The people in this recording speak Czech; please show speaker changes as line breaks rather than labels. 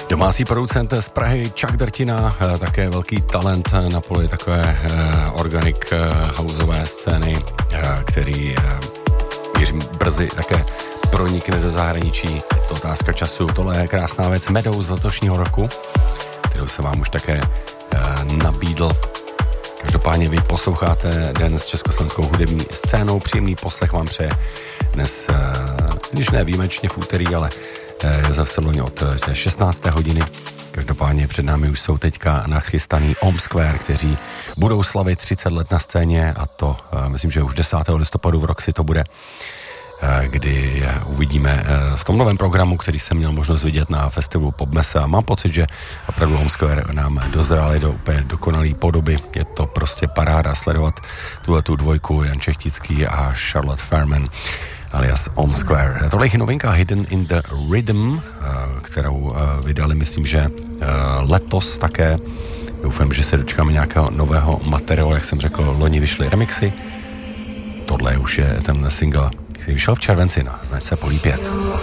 Domácí producent z Prahy Chuck Drtina, také velký talent na poli takové organic houseové scény, který věřím brzy také pronikne do zahraničí. Je to otázka času. Tohle je krásná věc Meadow z letošního roku, kterou se vám už také nabídl. Každopádně vy posloucháte Den s československou hudební scénou. Příjemný poslech vám přeje dnes, když ne výjimečně v úterý, ale Josef Sedloň od 16. hodiny. Každopádně před námi už jsou teďka nachystaný Om Square, kteří budou slavit 30 let na scéně, a to myslím, že už 10. listopadu v Roxy to bude, kdy uvidíme v tom novém programu, který jsem měl možnost vidět na festivalu Popmesse, a mám pocit, že opravdu Om Square nám dozráli do úplně dokonalé podoby. Je to prostě paráda sledovat tuhletu dvojku, Jan Čechtický a Charlotte Fairman alias Om Square. Tohle je novinka Hidden in the Rhythm, kterou vydali, myslím, že letos také. Doufám, že se dočkáme nějakého nového materiálu, jak jsem řekl, loni vyšly remixy. Tohle už je ten single, který vyšel v červenci na značce Polí 5.